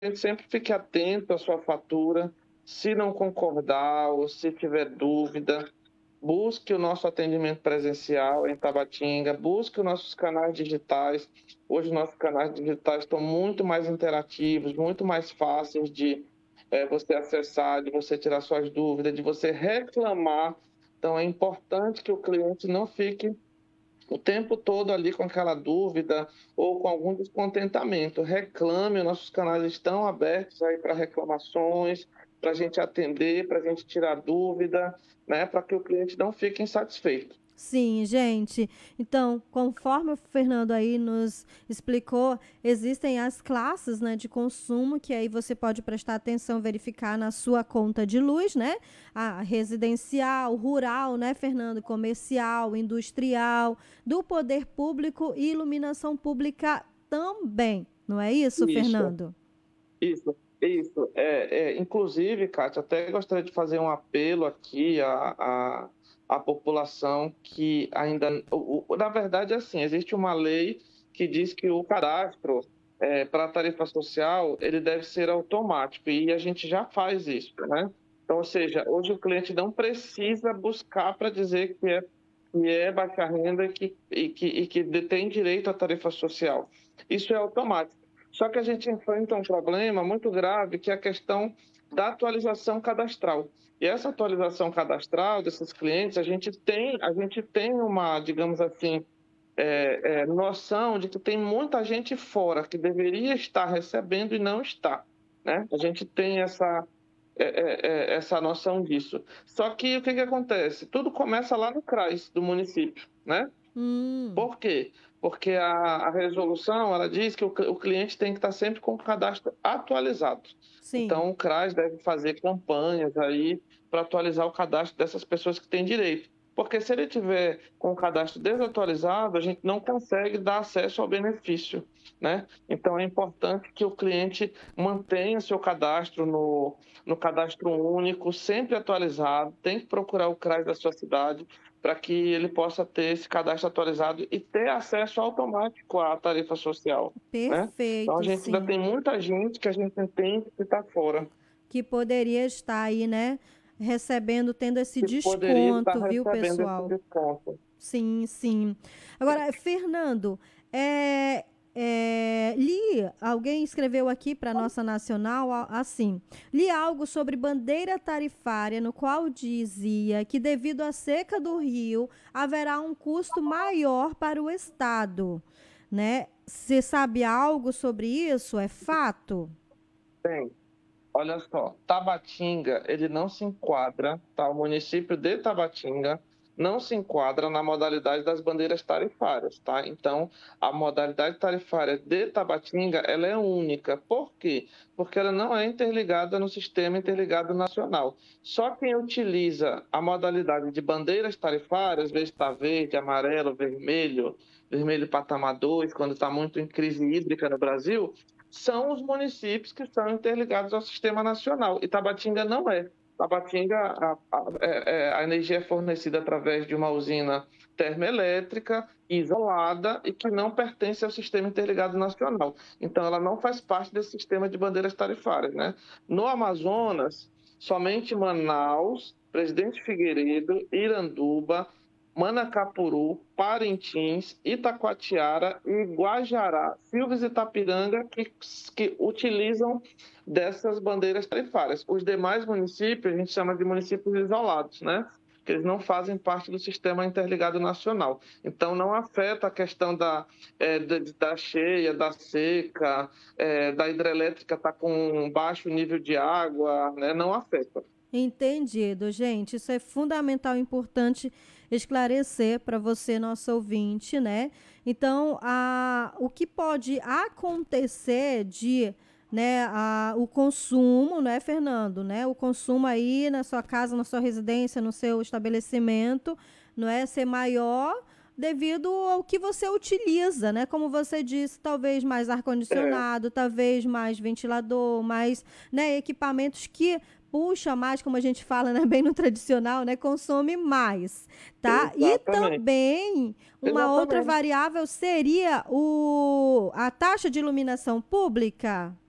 cliente sempre fique atento à sua fatura. Se não concordar ou se tiver dúvida, busque o nosso atendimento presencial em Tabatinga, busque os nossos canais digitais. Hoje, os nossos canais digitais estão muito mais interativos, muito mais fáceis de você acessar, de você tirar suas dúvidas, de você reclamar. Então, é importante que o cliente não fique o tempo todo ali com aquela dúvida ou com algum descontentamento. Reclame, nossos canais estão abertos aí para reclamações, para a gente atender, para a gente tirar dúvida, né, para que o cliente não fique insatisfeito. Sim, gente. Então, conforme o Fernando aí nos explicou, existem as classes, né, de consumo que aí você pode prestar atenção, verificar na sua conta de luz, né? A residencial, rural, né, Fernando? Comercial, industrial, do poder público e iluminação pública também. Não é isso, Isso, Fernando? isso, isso. Inclusive, Kátia, até gostaria de fazer um apelo aqui à população que ainda. Na verdade, assim, existe uma lei que diz que o cadastro para a tarifa social ele deve ser automático e a gente já faz isso, né? Então, ou seja, hoje o cliente não precisa buscar para dizer que é baixa renda e que detém direito à tarifa social. Isso é automático. Só que a gente enfrenta um problema muito grave, que é a questão da atualização cadastral. E essa atualização cadastral desses clientes, a gente tem uma, digamos assim, noção de que tem muita gente fora que deveria estar recebendo e não está, né? A gente tem essa noção disso. Só que o que que acontece? Tudo começa lá no CRAS do município, né? Hum, Por quê? Porque a resolução ela diz que o cliente tem que estar sempre com o cadastro atualizado. sim. Então, o CRAS deve fazer campanhas aí para atualizar o cadastro dessas pessoas que têm direito. Porque se ele tiver com o cadastro desatualizado, a gente não consegue dar acesso ao benefício, né? Então, é importante que o cliente mantenha seu cadastro no cadastro único, sempre atualizado, tem que procurar o CRAS da sua cidade para que ele possa ter esse cadastro atualizado e ter acesso automático à tarifa social, né? Então a Perfeito, gente ainda sim. tem muita gente que a gente entende que está fora, Que poderia estar aí, né, recebendo, tendo esse que poderia estar desconto, viu, recebendo esse pessoal? desconto. Sim, sim. Agora, Fernando, alguém escreveu aqui para nossa nacional assim: li algo sobre bandeira tarifária, no qual dizia que devido à seca do rio haverá um custo maior para o Estado, né? Você sabe algo sobre isso? É fato? Tem. Olha só, Tabatinga, ele não se enquadra, tá? O município de Tabatinga não se enquadra na modalidade das bandeiras tarifárias, tá? Então, a modalidade tarifária de Tabatinga, ela é única. Por quê? Porque ela não é interligada no sistema interligado nacional. Só quem utiliza a modalidade de bandeiras tarifárias, veja está verde, amarelo, vermelho, vermelho patamar 2, quando está muito em crise hídrica no Brasil, são os municípios que estão interligados ao sistema nacional. E Tabatinga não é. Tabatinga, a energia é fornecida através de uma usina termoelétrica isolada e que não pertence ao sistema interligado nacional. Então, ela não faz parte desse sistema de bandeiras tarifárias, né? No Amazonas, somente Manaus, Presidente Figueiredo, Iranduba, Manacapuru, Parintins, Itacoatiara e Guajará, Silves e Itapiranga, que utilizam dessas bandeiras tarifárias. Os demais municípios a gente chama de municípios isolados, né? Que eles não fazem parte do sistema interligado nacional. Então, não afeta a questão da cheia, da seca, da hidrelétrica estar com baixo nível de água, né? Não afeta. Entendido, gente. Isso é fundamental, importante esclarecer para você, nosso ouvinte, né? Então, o que pode acontecer de, né, o consumo, né, Fernando, né? O consumo aí na sua casa, na sua residência, no seu estabelecimento, não é ser maior devido ao que você utiliza, né? Como você disse, talvez mais É, ar-condicionado, talvez mais ventilador, mais, né, equipamentos que puxa mais, como a gente fala, né, bem no tradicional, né, consome mais, tá? E exatamente. também uma outra Exatamente. variável seria a taxa de iluminação pública.